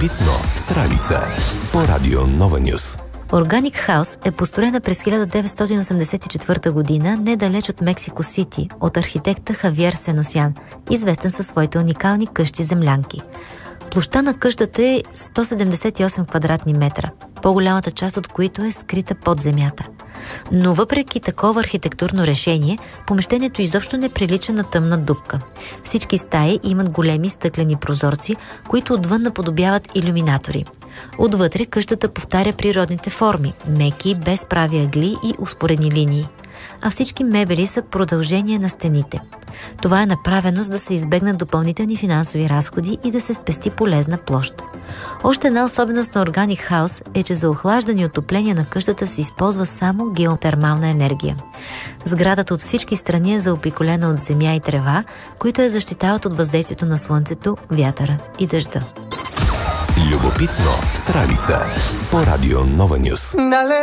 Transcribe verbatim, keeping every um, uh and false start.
Любопитно с Ралица по Радио Нова Нюс. Organic House е построена през хиляда деветстотин осемдесет и четвърта година недалеч от Мексико Сити от архитекта Хавиер Сеносян, известен със своите уникални къщи-землянки. Площта на къщата е сто седемдесет и осем квадратни метра, по-голямата част от които е скрита под земята. Но въпреки такова архитектурно решение, помещението изобщо не прилича на тъмна дупка. Всички стаи имат големи стъклени прозорци, които отвън наподобяват илюминатори. Отвътре къщата повтаря природните форми – меки, без прави ъгли и успоредни линии. А всички мебели са продължение на стените. Това е направено, за да се избегнат допълнителни финансови разходи и да се спести полезна площ. Още една особеност на Organic House е, че за охлаждане и отопление на къщата се използва само геотермална енергия. Сградата от всички страни е заобиколена от земя и трева, които я защитават от въздействието на слънцето, вятъра и дъжда. Любопитно с Ралица по Радио Нова Нюс.